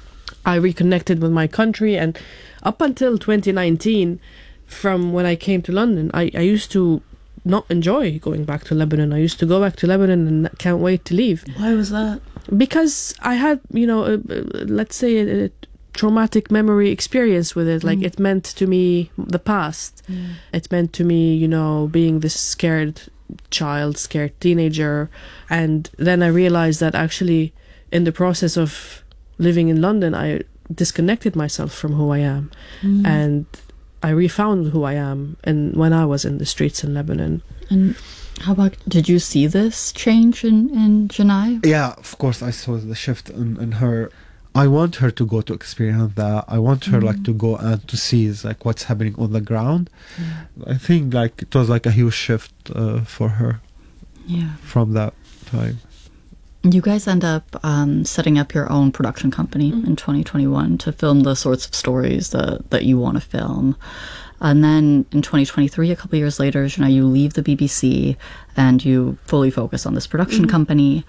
I reconnected with my country, and up until twenty nineteen, from when I came to London, I, I used to not enjoy going back to Lebanon. I used to go back to Lebanon and can't wait to leave. Why was that? Because I had, you know, a, a, let's say a, a traumatic memory experience with it. Like mm. it meant to me the past. Mm. It meant to me, you know, being this scared child, scared teenager. And then I realized that actually in the process of living in London, I disconnected myself from who I am. Mm. And I refound who I am and when I was in the streets in Lebanon. And how about, did you see this change in, in Janai? Yeah, of course I saw the shift in, in her. I want her to go to experience that. I want her mm. like to go and to see like what's happening on the ground. Yeah. I think like it was like a huge shift uh, for her. Yeah. From that time. You guys end up um, setting up your own production company mm-hmm. in twenty twenty-one to film the sorts of stories that, that you want to film. And then in twenty twenty-three, a couple of years later, you know, you leave the B B C and you fully focus on this production mm-hmm. company.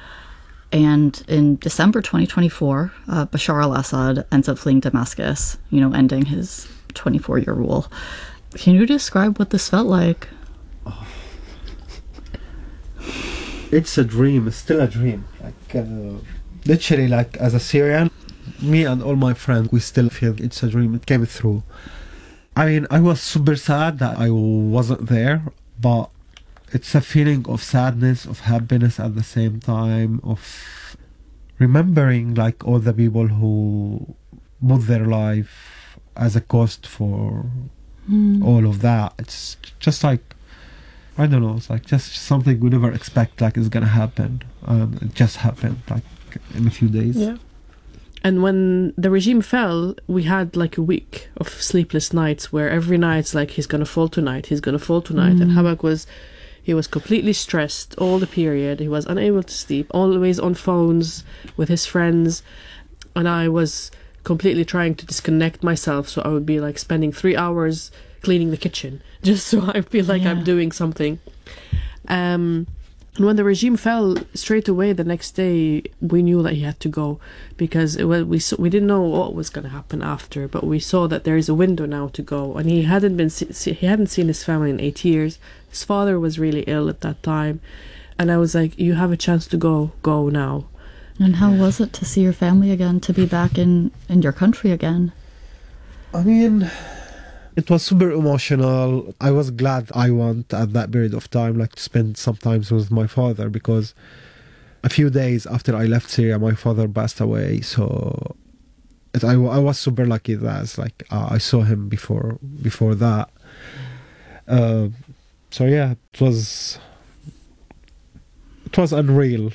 And in December twenty twenty-four, uh, Bashar al-Assad ends up fleeing Damascus, you know, ending his twenty-four-year rule. Can you describe what this felt like? Oh. It's a dream. It's still a dream. Like uh, literally, like as a Syrian, me and all my friends, we still feel it's a dream. It came through. I mean, I was super sad that I wasn't there, but it's a feeling of sadness, of happiness at the same time, of remembering like all the people who put their life as a cost for mm. all of that. It's just like, I don't know, it's like just something we never expect like it's gonna happen. Um, it just happened like in a few days. Yeah. And when the regime fell, we had like a week of sleepless nights where every night's like, he's gonna fall tonight, he's gonna fall tonight. Mm. And Habak was, he was completely stressed all the period. He was unable to sleep, always on phones with his friends. And I was completely trying to disconnect myself. So I would be like spending three hours cleaning the kitchen just so I feel like yeah. I'm doing something. Um, And when the regime fell, straight away the next day, we knew that he had to go, because it was, we we didn't know what was going to happen after, but we saw that there is a window now to go. And he hadn't been he hadn't seen his family in eight years. His father was really ill at that time, and I was like, "You have a chance to go, go now." And how was it to see your family again, to be back in in your country again? I mean, it was super emotional. I was glad I went at that period of time, like to spend some time with my father, because a few days after I left Syria, my father passed away. So it, I, I was super lucky that like uh, I saw him before before that. Uh, so yeah, it was it was unreal.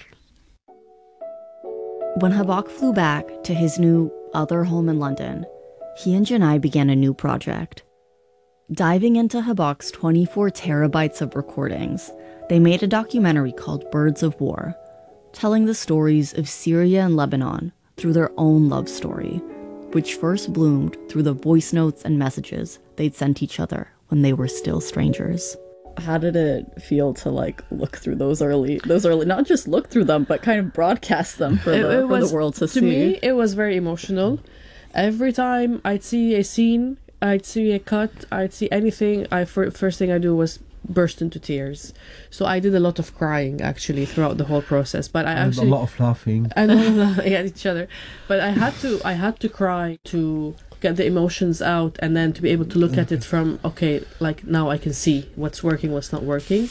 When Habak flew back to his new other home in London, he and Janai began a new project. Diving into Habak's twenty-four terabytes of recordings, they made a documentary called Birds of War, telling the stories of Syria and Lebanon through their own love story, which first bloomed through the voice notes and messages they'd sent each other when they were still strangers. How did it feel to like look through those early, those early, not just look through them, but kind of broadcast them for, It, the, it for was, the world to, to see? To me, it was very emotional. Every time I'd see a scene, I'd see a cut, I'd see anything, I first thing I do was burst into tears. So I did a lot of crying actually throughout the whole process. But I And actually a lot of laughing. and a lot of laughing at each other. But I had to I had to cry to get the emotions out, and then to be able to look at it from, okay, like now I can see what's working, what's not working.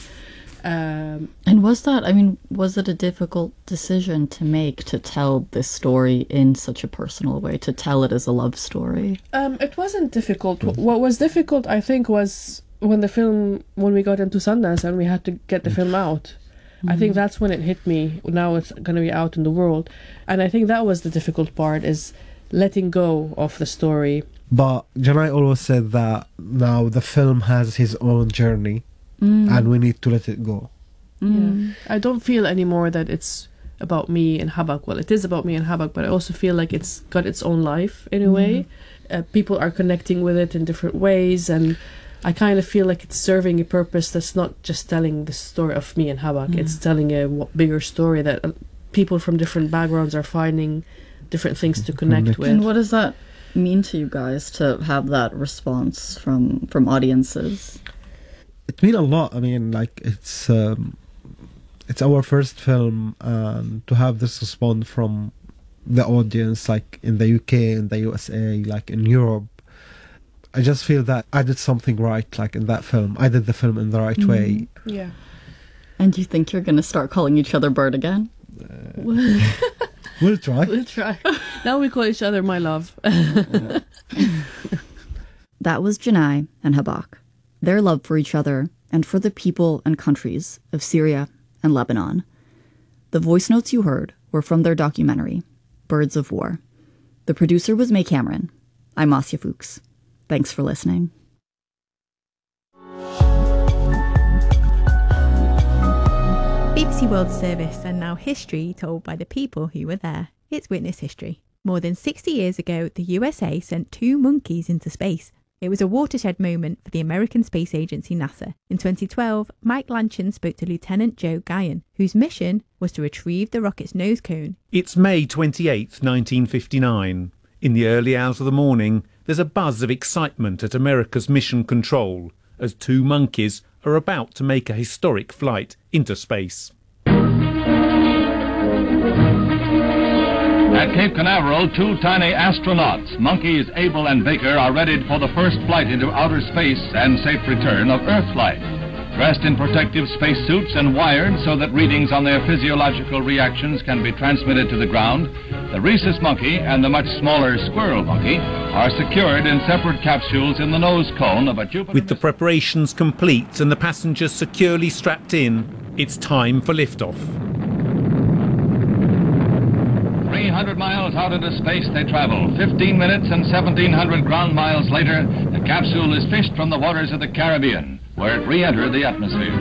Um, and was that, I mean, was it a difficult decision to make, to tell this story in such a personal way, to tell it as a love story? Um, it wasn't difficult. What was difficult, I think, was when the film, when we got into Sundance and we had to get the film out. Mm-hmm. I think that's when it hit me. Now it's going to be out in the world. And I think that was the difficult part, is letting go of the story. But Janai always said that now the film has his own journey. Mm. And we need to let it go. Mm. Yeah. I don't feel anymore that it's about me and Habak. Well, it is about me and Habak, but I also feel like it's got its own life in a mm. way. Uh, people are connecting with it in different ways, and I kind of feel like it's serving a purpose that's not just telling the story of me and Habak. Mm. It's telling a w- bigger story that uh, people from different backgrounds are finding different things to connect with. And what does that mean to you guys, to have that response from, from audiences? It means a lot. I mean, like, it's um, it's our first film, and to have this response from the audience, like in the U K, in the U S A, like in Europe, I just feel that I did something right, like in that film. I did the film in the right mm. way. Yeah. And do you think you're going to start calling each other Bird again? Uh, we'll try. We'll try. Now we call each other my love. That was Janai and Habak. Their love for each other and for the people and countries of Syria and Lebanon. The voice notes you heard were from their documentary, Birds of War. The producer was May Cameron. I'm Asya Fuchs. Thanks for listening. B B C World Service, and now history told by the people who were there. It's Witness History. More than sixty years ago, the U S A sent two monkeys into space. It was a watershed moment for the American space agency NASA. In twenty twelve, Mike Lanchin spoke to Lieutenant Joe Guyon, whose mission was to retrieve the rocket's nose cone. It's May twenty-eighth, nineteen fifty-nine. In the early hours of the morning, there's a buzz of excitement at America's Mission Control as two monkeys are about to make a historic flight into space. At Cape Canaveral, two tiny astronauts, monkeys Abel and Baker, are readied for the first flight into outer space and safe return of Earth flight. Dressed in protective spacesuits and wired so that readings on their physiological reactions can be transmitted to the ground, the rhesus monkey and the much smaller squirrel monkey are secured in separate capsules in the nose cone of a Jupiter... With the preparations complete and the passengers securely strapped in, it's time for liftoff. three hundred miles out into space they travel. fifteen minutes and seventeen hundred ground miles later, the capsule is fished from the waters of the Caribbean, where it re-entered the atmosphere.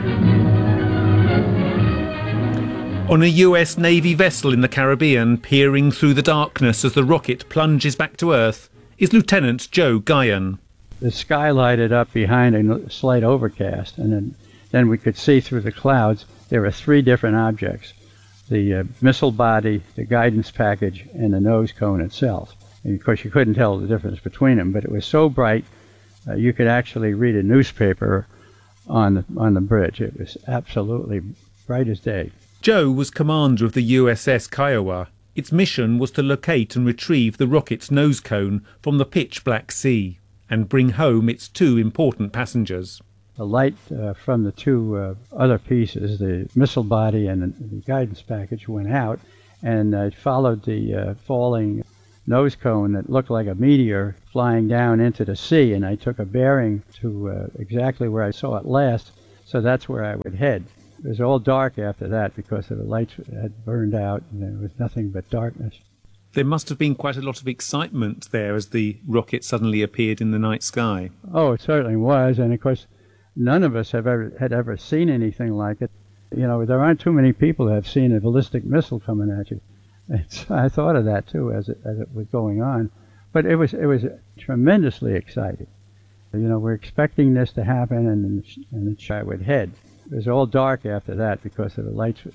On a U S Navy vessel in the Caribbean, peering through the darkness as the rocket plunges back to Earth, is Lieutenant Joe Guyon. The sky lighted up behind a slight overcast, and then then we could see through the clouds there were three different objects: the uh, missile body, the guidance package, and the nose cone itself. And of course, you couldn't tell the difference between them, but it was so bright uh, you could actually read a newspaper on the, on the bridge. It was absolutely bright as day. Joe was commander of the U S S Kiowa. Its mission was to locate and retrieve the rocket's nose cone from the pitch black sea and bring home its two important passengers. The light uh, from the two uh, other pieces, the missile body and the, the guidance package, went out, and uh, it followed the uh, falling nose cone that looked like a meteor flying down into the sea, and I took a bearing to uh, exactly where I saw it last, so that's where I would head. It was all dark after that because the lights had burned out and there was nothing but darkness. There must have been quite a lot of excitement there as the rocket suddenly appeared in the night sky. Oh, it certainly was, and of course none of us have ever had ever seen anything like it. You know, there aren't too many people that have seen a ballistic missile coming at you. It's, I thought of that too as it, as it was going on, but it was it was tremendously exciting. You know, we're expecting this to happen, and and I would head. It was all dark after that because of the lights